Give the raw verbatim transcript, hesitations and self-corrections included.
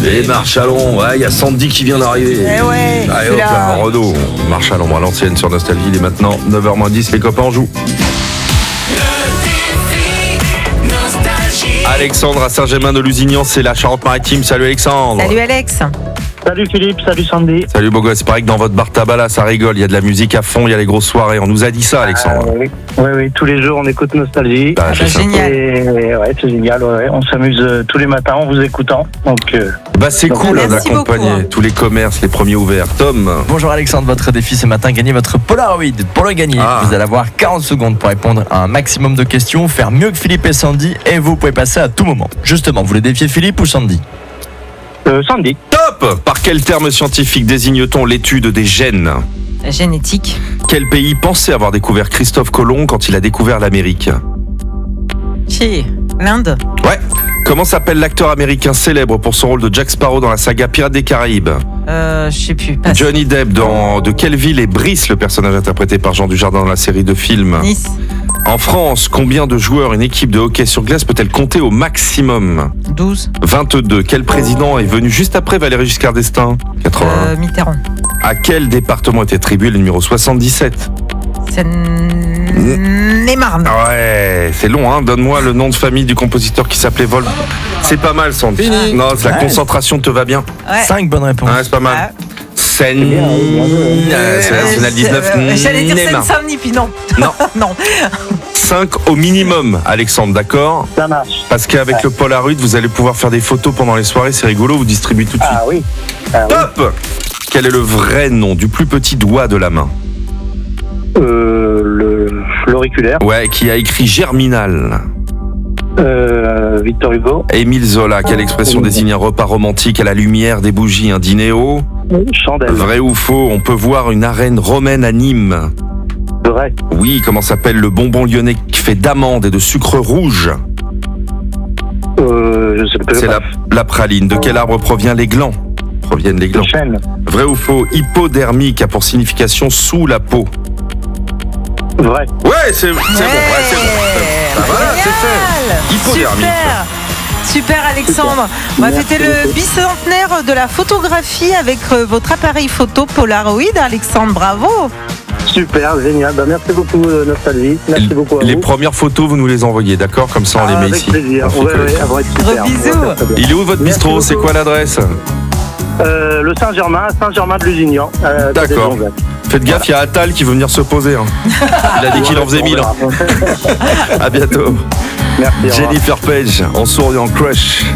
Et marche à l'ombre, il ouais, y a Sandy qui vient d'arriver. Eh ouais, allez hop là, Renaud, marche à l'ombre à l'ancienne sur Nostalgie. Il est maintenant neuf heures moins dix, les copains en jouent. Alexandre à Saint-Germain-de-Lusignan, c'est la Charente-Maritime. Salut Alexandre. Salut Alex. Salut Philippe, salut Sandy. Salut beau gosse, pareil que dans votre bar tabac là, ça rigole, il y a de la musique à fond, il y a les grosses soirées, on nous a dit ça Alexandre. Ah, oui. oui, oui, tous les jours on écoute Nostalgie. Bah, c'est génial. Et, ouais, c'est génial, ouais. On s'amuse euh, tous les matins en vous écoutant. Donc, euh, bah c'est donc, cool hein, merci d'accompagner beaucoup, hein. tous les commerces, les premiers ouverts. Tom. Bonjour Alexandre, votre défi ce matin, gagner votre Polaroid. Pour le gagner, Ah. vous allez avoir quarante secondes pour répondre à un maximum de questions, faire mieux que Philippe et Sandy, et vous pouvez passer à tout moment. Justement, vous voulez défier Philippe ou Sandy? euh, Sandy. Top. Par quel terme scientifique désigne-t-on l'étude des gènes? La génétique. Quel pays pensait avoir découvert Christophe Colomb quand il a découvert l'Amérique? Chez l'Inde. Ouais. Comment s'appelle l'acteur américain célèbre pour son rôle de Jack Sparrow dans la saga Pirates des Caraïbes? Euh, je sais plus. Passe. Johnny Depp dans De quelle ville est Brice, le personnage interprété par Jean Dujardin dans la série de films? Nice. En France, combien de joueurs une équipe de hockey sur glace peut-elle compter au maximum? douze. vingt-deux. Quel président est venu juste après Valéry Giscard d'Estaing? quatre-vingt-un. Euh, Mitterrand. À quel département est attribué le numéro soixante-dix-sept? Seine-et-Marne. Ah ouais, c'est long, hein. Donne-moi le nom de famille du compositeur qui s'appelait Vol. C'est pas mal, Sandy. Fini. Non, la Ouais. concentration te va bien. Ouais. cinq bonnes réponses. Ouais, c'est pas mal. Ah. Seine. bien, oui, bien joué. Euh, C'est national dix-neuf. Euh, J'allais dire Neymar. Seine-Saint-Denis, puis non. Non. non. cinq au minimum, Alexandre, d'accord? Ça marche. Parce qu'avec le Polaroid, vous allez pouvoir faire des photos pendant les soirées, c'est rigolo, vous distribuez tout de suite. Ah oui. Ah, oui. Top! Quel est le vrai nom du plus petit doigt de la main? Euh, le, l'auriculaire. Ouais, qui a écrit Germinal. Euh, Victor Hugo. Émile Zola, quelle expression désigne un repas romantique à la lumière des bougies, un dîner haut? Chandelle. Vrai ou faux, on peut voir une arène romaine à Nîmes. Vrai. Oui, comment s'appelle le bonbon lyonnais qui fait d'amandes et de sucre rouge? Euh, je sais pas. C'est la, la praline. De quel arbre provient les glands? Proviennent les glands. Chêne. Vrai ou faux, hypodermique a pour signification sous la peau? Vrai. Ouais, c'est c'est bon, ouais, c'est bon. Bah voilà, c'est fait. Hypodermique. Super. Super Alexandre. On va Merci fêter le beaucoup. bicentenaire de la photographie avec euh, votre appareil photo Polaroid. Alexandre, bravo. Super, génial. Bah, merci beaucoup, euh, Nostalgie. Merci beaucoup à Les vous. premières photos, vous nous les envoyez, d'accord? Comme ça, on Ah, les met avec ici. plaisir. On fait Ouais, que- ouais, ça va être Gros super. bisous. On va faire ça bien. Il est où votre Merci bistrot? C'est beaucoup. quoi l'adresse? Euh, le Saint-Germain, Saint-Germain-de-Lusignan. Euh, D'accord. Faites gaffe, il y a Attal qui veut venir se poser. hein. Il a dit qu'il en faisait mille. hein. À bientôt. Merci. au revoir. Jennifer Page en souriant Crush.